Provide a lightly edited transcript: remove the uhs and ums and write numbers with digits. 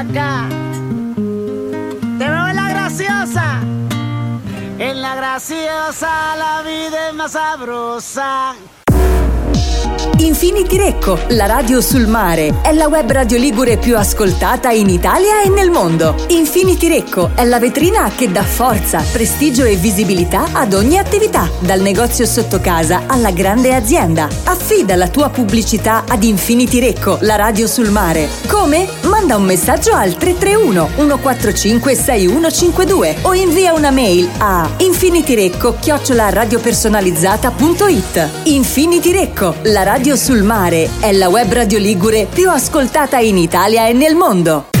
acá. Te veo en la graciosa. En la graciosa la vida è más sabrosa. Infinity Recco, la radio sul mare, è la web radio ligure più ascoltata in Italia e nel mondo. Infinity Recco è la vetrina che dà forza, prestigio e visibilità ad ogni attività, dal negozio sotto casa alla grande azienda. Affida la tua pubblicità ad Infinity Recco, la radio sul mare. Come? Manda un messaggio al 331 145 6152 o invia una mail a infinityrecco@radiopersonalizzata.it. Infinity Recco, la radio sul mare, è la web radio ligure più ascoltata in Italia e nel mondo.